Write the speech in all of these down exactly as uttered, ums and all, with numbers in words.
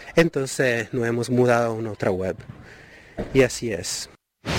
Entonces nos hemos mudado a una otra web. Y así es.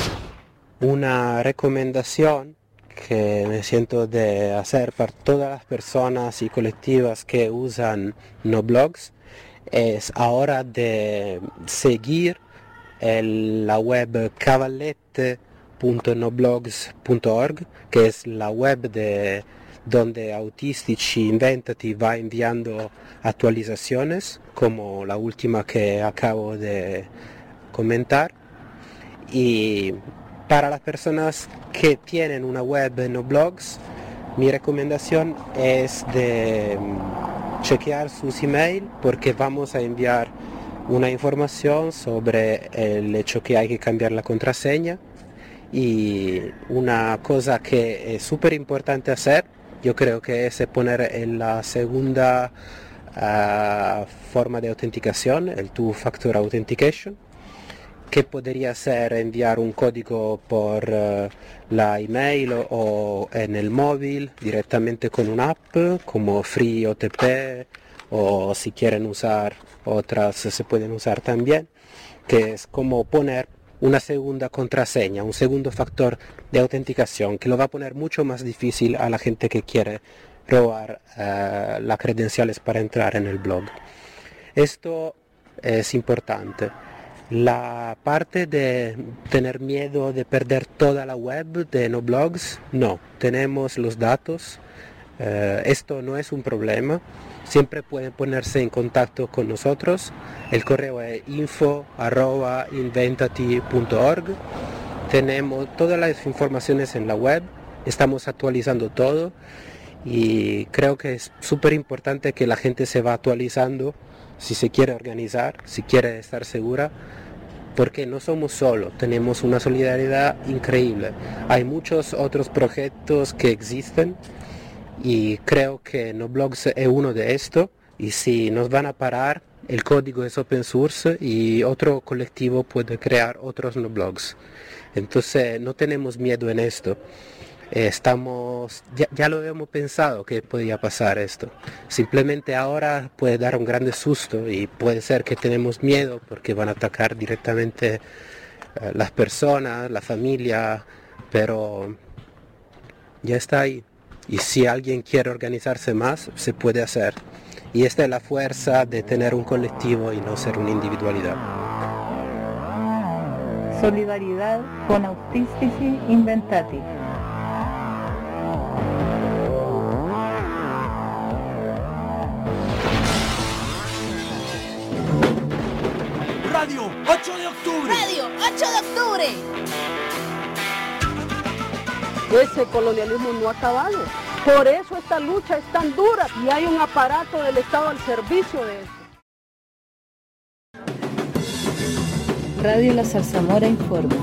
Una recomendación que me siento de hacer para todas las personas y colectivas que usan Noblogs es ahora de seguir el, la web cavallette punto noblogs punto org, que es la web de donde Autistici Inventati va enviando actualizaciones, como la última que acabo de comentar. Y para las personas que tienen una web en Noblogs, mi recomendación es de chequear sus emails, porque vamos a enviar una información sobre el hecho que hay que cambiar la contraseña. Y una cosa que es súper importante hacer, yo creo que es poner en la segunda uh, forma de autenticación, el two-factor authentication, que podría ser enviar un código por uh, la email o, o en el móvil directamente con una app como FreeOTP, o si quieren usar otras se pueden usar también, que es como poner una segunda contraseña, un segundo factor de autenticación, que lo va a poner mucho más difícil a la gente que quiere robar uh, las credenciales para entrar en el blog. Esto es importante. La parte de tener miedo de perder toda la web de Noblogs, no, tenemos los datos, uh, esto no es un problema. Siempre pueden ponerse en contacto con nosotros. El correo es info arroba inventati punto org. Tenemos todas las informaciones en la web. Estamos actualizando todo. Y creo que es súper importante que la gente se va actualizando si se quiere organizar, si quiere estar segura. Porque no somos solos, tenemos una solidaridad increíble. Hay muchos otros proyectos que existen. Y creo que Noblogs es uno de estos, y si nos van a parar, el código es open source y otro colectivo puede crear otros Noblogs. Entonces no tenemos miedo en esto. Estamos, ya, ya lo hemos pensado que podía pasar esto. Simplemente ahora puede dar un grande susto y puede ser que tenemos miedo porque van a atacar directamente uh, las personas, la familia, pero ya está ahí. Y si alguien quiere organizarse más, se puede hacer. Y esta es la fuerza de tener un colectivo y no ser una individualidad. Solidaridad con Autistici Inventati. Radio ocho de octubre. Radio ocho de octubre. Ese colonialismo no ha acabado. Por eso esta lucha es tan dura y hay un aparato del Estado al servicio de eso. Radio La Zarzamora informa.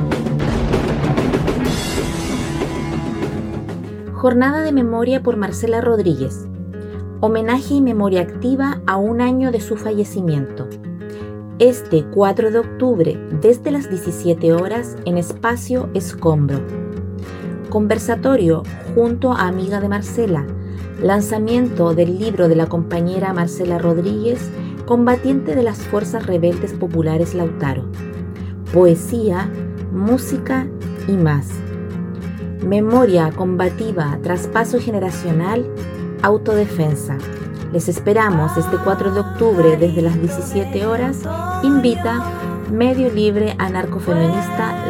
Jornada de memoria por Marcela Rodríguez. Homenaje y memoria activa a un año de su fallecimiento. Este cuatro de octubre, desde las diecisiete horas, en Espacio Escombro. Conversatorio junto a amiga de Marcela. Lanzamiento del libro de la compañera Marcela Rodríguez, combatiente de las Fuerzas Rebeldes Populares Lautaro. Poesía, música y más. Memoria combativa, traspaso generacional, autodefensa. Les esperamos este cuatro de octubre desde las diecisiete horas. Invita Medio Libre Anarcofeminista